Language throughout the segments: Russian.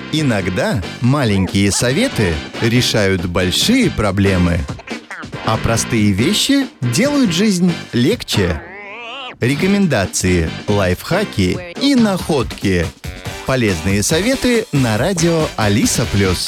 Иногда маленькие советы решают большие проблемы, а простые вещи делают жизнь легче. Рекомендации, лайфхаки и находки. Полезные советы на радио Алиса+.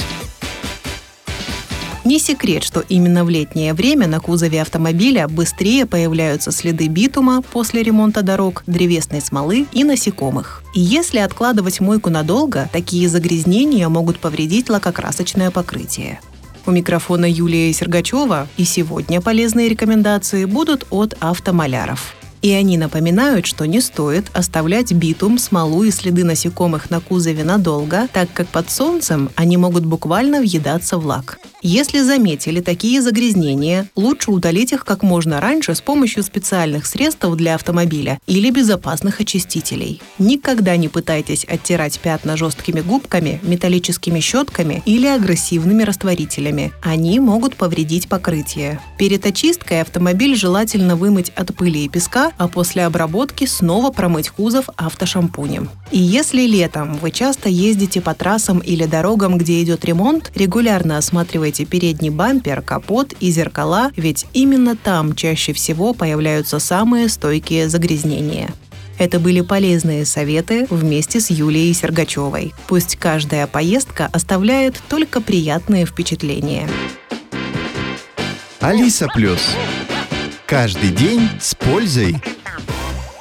Не секрет, что именно в летнее время на кузове автомобиля быстрее появляются следы битума после ремонта дорог, древесной смолы и насекомых. И если откладывать мойку надолго, такие загрязнения могут повредить лакокрасочное покрытие. У микрофона Юлия Сергачева, и сегодня полезные рекомендации будут от автомаляров. И они напоминают, что не стоит оставлять битум, смолу и следы насекомых на кузове надолго, так как под солнцем они могут буквально въедаться в лак. Если заметили такие загрязнения, лучше удалить их как можно раньше с помощью специальных средств для автомобиля или безопасных очистителей. Никогда не пытайтесь оттирать пятна жесткими губками, металлическими щетками или агрессивными растворителями. Они могут повредить покрытие. Перед очисткой автомобиль желательно вымыть от пыли и песка, а после обработки снова промыть кузов автошампунем. И если летом вы часто ездите по трассам или дорогам, где идет ремонт, регулярно осматривайте передний бампер, капот и зеркала, ведь именно там чаще всего появляются самые стойкие загрязнения. Это были полезные советы вместе с Юлией Сергачевой. Пусть каждая поездка оставляет только приятные впечатления. Алиса+. Каждый день с пользой.